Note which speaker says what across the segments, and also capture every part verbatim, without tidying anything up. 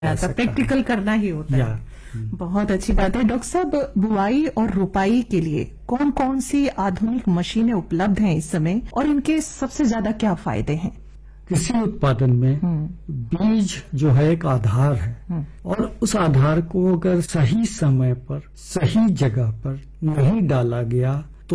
Speaker 1: Practical करना ही होता है। बहुत अच्छी बात है। डॉक्टर साहब, बुआई और रुपाई के लिए कौन कौन सी आधुनिक मशीनें उपलब्ध हैं इस समय और इनके सबसे ज्यादा क्या फायदे हैं?
Speaker 2: कृषि उत्पादन में बीज जो है एक आधार है और उस आधार को अगर सही समय पर सही जगह पर नहीं डाला गया तो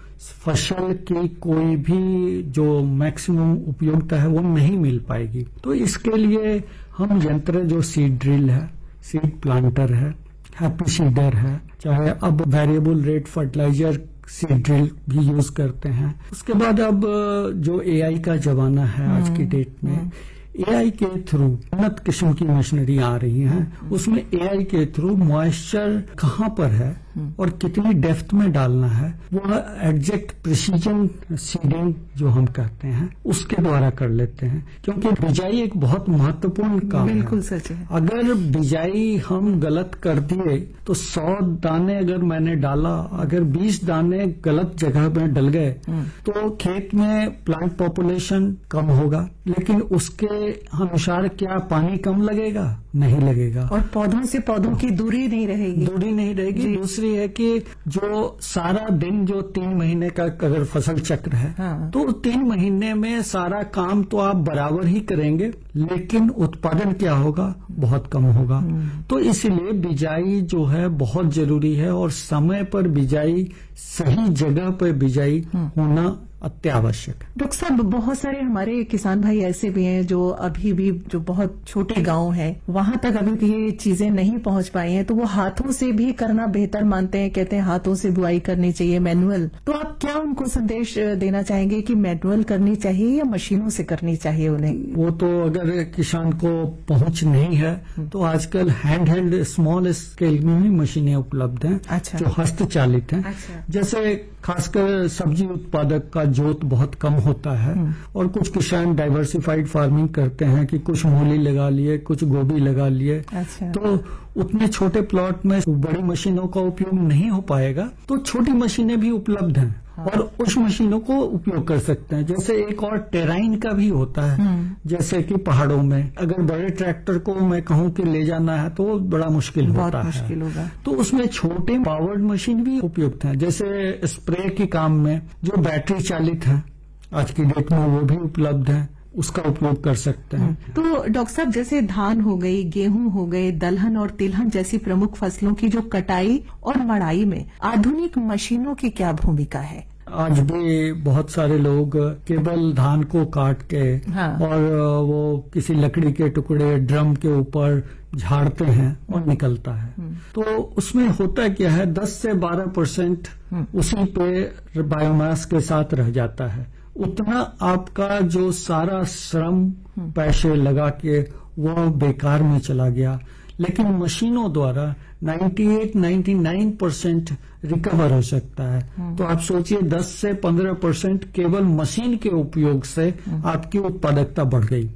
Speaker 2: फसल की कोई भी जो मैक्सिमम उपयोगिता है वो नहीं मिल पाएगी। तो इसके लिए हम यंत्र जो सीड ड्रिल है, सीड प्लांटर है, हैप्पी सीडर है, चाहे अब variable rate fertiliser seed drill भी यूज करते हैं। उसके बाद अब जो एआई का जमाना है आज की डेट में, एआई के थ्रू उन्नत किस्म की मशीनरी आ रही हैं। उसमें एआई के थ्रू मॉइस्चर कहाँ पर है और कितनी डेप्थ में डालना है वो एग्जैक्ट प्रिसीजन सीडिंग जो हम कहते हैं उसके द्वारा कर लेते हैं, क्योंकि बिजाई एक बहुत महत्वपूर्ण काम है।
Speaker 1: बिल्कुल सच है।
Speaker 2: अगर बिजाई हम गलत कर दिए तो सौ दाने अगर मैंने डाला, अगर बीस दाने गलत जगह में डल गए तो खेत में प्लांट पॉपुलेशन कम होगा, लेकिन उसके अनुसार क्या पानी कम लगेगा? नहीं लगेगा।
Speaker 1: और पौधों से पौधों की दूरी नहीं रहेगी।
Speaker 2: दूरी नहीं रहेगी। दूसरी है कि जो सारा दिन जो तीन महीने का अगर फसल चक्र है, हाँ। तो तीन महीने में सारा काम तो आप बराबर ही करेंगे, लेकिन उत्पादन क्या होगा? बहुत कम होगा। तो इसलिए बिजाई जो है बहुत जरूरी है और समय पर बिजाई, सही जगह पर बिजाई होना अत्यावश्यक है।
Speaker 1: डॉक्टर साहब, बहुत सारे हमारे किसान भाई ऐसे भी हैं जो अभी भी जो बहुत छोटे गांव हैं वहां तक अभी ये चीजें नहीं पहुंच पाई हैं, तो वो हाथों से भी करना बेहतर मानते हैं, कहते हैं हाथों से बुआई करनी चाहिए, मैनुअल। तो आप क्या उनको संदेश देना चाहेंगे कि मैनुअल करनी चाहिए या मशीनों से करनी चाहिए उन्हें?
Speaker 2: वो तो अगर किसान को पहुंच नहीं है तो आजकल हैंड हेल्ड स्मॉल स्केल में भी मशीनें उपलब्ध हैं।
Speaker 1: अच्छा।
Speaker 2: जो हस्तचालित हैं।
Speaker 1: अच्छा।
Speaker 2: जैसे खासकर सब्जी उत्पादक का जोत बहुत कम होता है और कुछ किसान डाइवर्सिफाइड फार्मिंग करते हैं कि कुछ मूली लगा लिए, कुछ गोभी लगा लिए।
Speaker 1: अच्छा।
Speaker 2: तो उतने छोटे प्लॉट में बड़ी मशीनों का उपयोग नहीं हो पाएगा, तो छोटी मशीनें भी उपलब्ध हैं। हाँ। और उस मशीनों को उपयोग कर सकते हैं। जैसे एक और टेराइन का भी होता है, जैसे कि पहाड़ों में अगर बड़े ट्रैक्टर को मैं कहूं कि ले जाना है तो बड़ा मुश्किल होता है,
Speaker 1: मुश्किल होगा।
Speaker 2: तो उसमें छोटे पावर्ड मशीन भी उपयुक्त हैं। जैसे स्प्रे के काम में जो बैटरी चालित है आज की डेट में वो भी उपलब्ध है, उसका उपयोग कर सकते हैं।
Speaker 1: तो डॉक्टर साहब, जैसे धान हो गई, गेहूं हो गए, दलहन और तिलहन जैसी प्रमुख फसलों की जो कटाई और मड़ाई में आधुनिक मशीनों की क्या भूमिका है?
Speaker 2: आज भी बहुत सारे लोग केवल धान को काट के, हाँ। और वो किसी लकड़ी के टुकड़े ड्रम के ऊपर झाड़ते हैं और निकलता है। तो उसमें होता क्या है, दस से बारह परसेंट उसी पे बायोमास के साथ रह जाता है। उतना आपका जो सारा श्रम पैसे लगा के वो बेकार में चला गया। लेकिन मशीनों द्वारा अट्ठानवे निन्यानवे परसेंट रिकवर हो सकता है। तो आप सोचिए दस से पंद्रह परसेंट केवल मशीन के उपयोग से आपकी उत्पादकता बढ़ गई।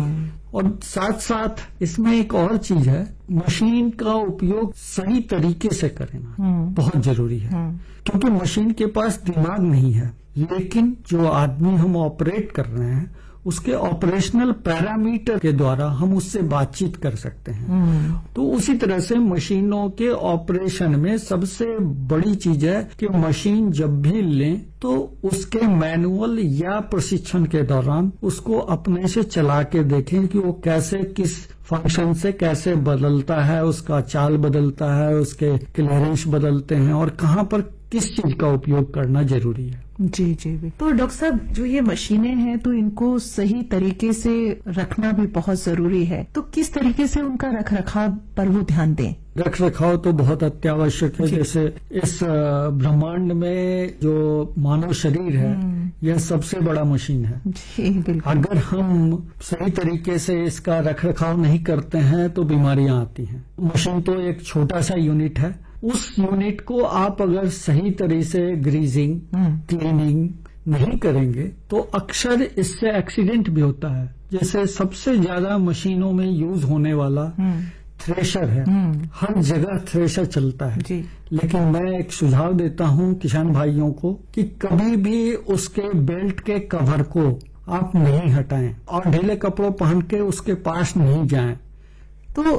Speaker 2: और साथ साथ इसमें एक और चीज है, मशीन का उपयोग सही तरीके से करना बहुत जरूरी है, क्योंकि मशीन के पास दिमाग नहीं है, लेकिन जो आदमी हम ऑपरेट कर रहे हैं उसके ऑपरेशनल पैरामीटर के द्वारा हम उससे बातचीत कर सकते हैं। तो उसी तरह से मशीनों के ऑपरेशन में सबसे बड़ी चीज है कि मशीन जब भी लें तो उसके मैनुअल या प्रशिक्षण के दौरान उसको अपने से चला के देखें कि वो कैसे, किस फंक्शन से कैसे बदलता है, उसका चाल बदलता है, उसके क्लियरेंस बदलते हैं और कहाँ पर किस चीज का उपयोग करना जरूरी है।
Speaker 1: जी जी भी। तो डॉक्टर साहब, जो ये मशीनें हैं तो इनको सही तरीके से रखना भी बहुत जरूरी है, तो किस तरीके से उनका रख रखाव पर वो ध्यान दें?
Speaker 2: रख रखाव तो बहुत अत्यावश्यक है। जैसे इस ब्रह्मांड में जो मानव शरीर है यह सबसे बड़ा मशीन है।
Speaker 1: जी बिल्कुल।
Speaker 2: अगर हम सही तरीके से इसका रख रखाव नहीं करते हैं तो बीमारियां आती हैं। मशीन तो एक छोटा सा यूनिट है, उस यूनिट को आप अगर सही तरीके से ग्रीजिंग, क्लीनिंग नहीं करेंगे तो अक्सर इससे एक्सीडेंट भी होता है। जैसे सबसे ज्यादा मशीनों में यूज होने वाला थ्रेशर है, हर जगह थ्रेशर चलता है जी। लेकिन मैं एक सुझाव देता हूं किसान भाइयों को कि कभी भी उसके बेल्ट के कवर को आप नहीं हटाएं और ढीले कपड़ों पहन के उसके पास नहीं जाएं।
Speaker 1: तो